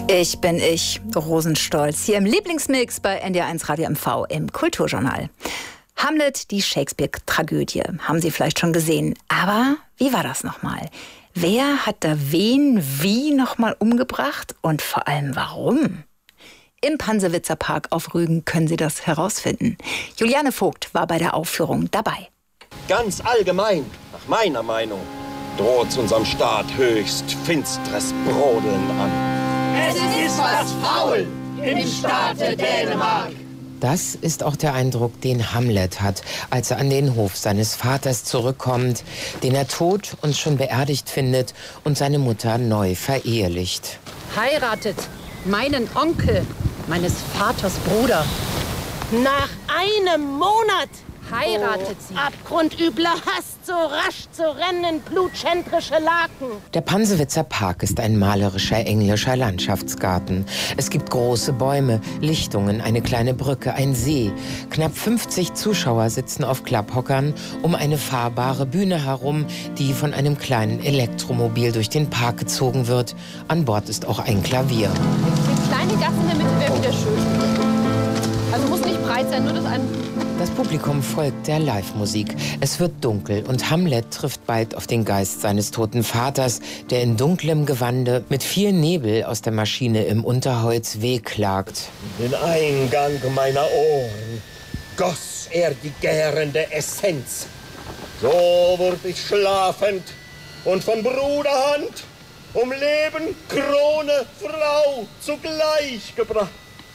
Ich bin Rosenstolz, hier im Lieblingsmix bei NDR1 Radio MV im Kulturjournal. Hamlet, die Shakespeare-Tragödie, haben Sie vielleicht schon gesehen. Aber wie war das nochmal? Wer hat da wen wie nochmal umgebracht und vor allem warum? Im Pansewitzer Park auf Rügen können Sie das herausfinden. Juliane Vogt war bei der Aufführung dabei. Ganz allgemein, nach meiner Meinung, droht unserem Staat höchst finstres Brodeln an. Es ist was faul im Staate Dänemark. Das ist auch der Eindruck, den Hamlet hat, als er an den Hof seines Vaters zurückkommt, den er tot und schon beerdigt findet und seine Mutter neu verehelicht. Heiratet meinen Onkel, meines Vaters Bruder. Nach einem Monat Heiratet sie. Abgrundübler Hass, so rasch zu rennen, blutschändrische Laken. Der Pansewitzer Park ist ein malerischer englischer Landschaftsgarten. Es gibt große Bäume, Lichtungen, eine kleine Brücke, ein See. Knapp 50 Zuschauer sitzen auf Klapphockern um eine fahrbare Bühne herum, die von einem kleinen Elektromobil durch den Park gezogen wird. An Bord ist auch ein Klavier. Die kleine Gasse in der Mitte wäre wieder schön. Also muss nicht breit sein, nur das ein... Das Publikum folgt der Live-Musik. Es wird dunkel und Hamlet trifft bald auf den Geist seines toten Vaters, der in dunklem Gewande mit viel Nebel aus der Maschine im Unterholz wehklagt. Den Eingang meiner Ohren goss er die gärende Essenz. So wurde ich schlafend und von Bruderhand um Leben, Krone, Frau zugleich gebracht.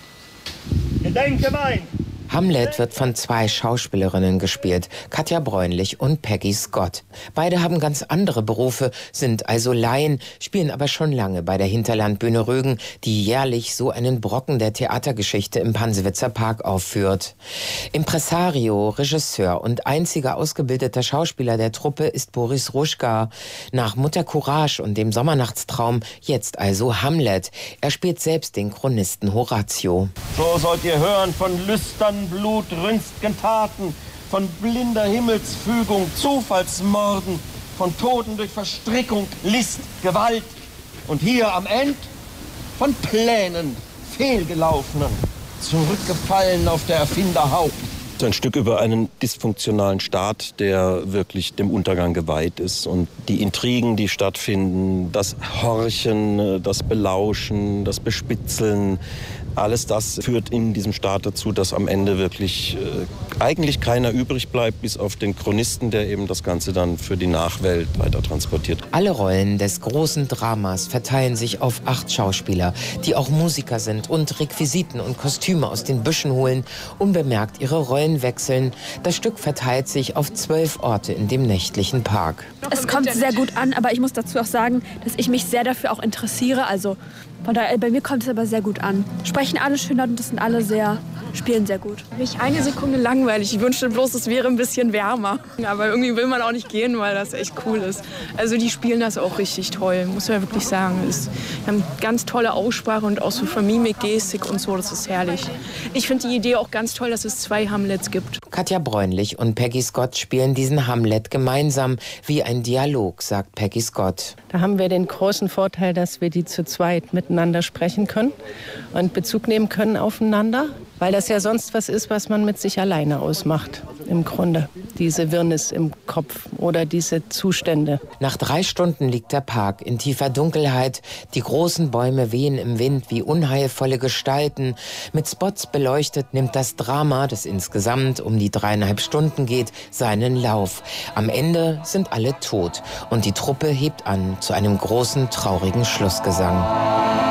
Gedenke mein! Hamlet wird von zwei Schauspielerinnen gespielt, Katja Bräunlich und Peggy Scott. Beide haben ganz andere Berufe, sind also Laien, spielen aber schon lange bei der Hinterlandbühne Rügen, die jährlich so einen Brocken der Theatergeschichte im Pansewitzer Park aufführt. Impresario, Regisseur und einziger ausgebildeter Schauspieler der Truppe ist Boris Ruschka. Nach Mutter Courage und dem Sommernachtstraum jetzt also Hamlet. Er spielt selbst den Chronisten Horatio. So sollt ihr hören von lüstern blutrünst'gen Taten, von blinder Himmelsfügung, Zufallsmorden, von Toten durch Verstrickung, List, Gewalt. Und hier am End von Plänen, fehlgelaufenen, zurückgefallen auf der Erfinderhaupt. Ein Stück über einen dysfunktionalen Staat, der wirklich dem Untergang geweiht ist. Und die Intrigen, die stattfinden, das Horchen, das Belauschen, das Bespitzeln, alles das führt in diesem Staat dazu, dass am Ende wirklich eigentlich keiner übrig bleibt, bis auf den Chronisten, der eben das Ganze dann für die Nachwelt weiter transportiert. Alle Rollen des großen Dramas verteilen sich auf 8 Schauspieler, die auch Musiker sind und Requisiten und Kostüme aus den Büschen holen, unbemerkt ihre Rollen wechseln. Das Stück verteilt sich auf 12 Orte in dem nächtlichen Park. Es kommt sehr gut an, aber ich muss dazu auch sagen, dass ich mich sehr dafür auch interessiere. Also von daher, bei mir kommt es aber sehr gut an. Sprechen alle schön laut und das sind alle spielen sehr gut. Mich eine Sekunde langweilig. Ich wünschte bloß, es wäre ein bisschen wärmer. Aber irgendwie will man auch nicht gehen, weil das echt cool ist. Also die spielen das auch richtig toll, muss man wirklich sagen. Die haben ganz tolle Aussprache und auch so für Mimik, Gestik und so, das ist herrlich. Ich finde die Idee auch ganz toll, dass es 2 Hamlets gibt. Katja Bräunlich und Peggy Scott spielen diesen Hamlet gemeinsam wie ein Dialog, sagt Peggy Scott. Da haben wir den großen Vorteil, dass wir die zu zweit miteinander sprechen können und Bezug nehmen können aufeinander, weil das ja sonst was ist, was man mit sich alleine ausmacht, im Grunde. Diese Wirrnis im Kopf oder diese Zustände. Nach 3 Stunden liegt der Park in tiefer Dunkelheit. Die großen Bäume wehen im Wind wie unheilvolle Gestalten. Mit Spots beleuchtet nimmt das Drama, das insgesamt um die 3,5 Stunden geht, seinen Lauf. Am Ende sind alle tot und die Truppe hebt an zu einem großen, traurigen Schlussgesang.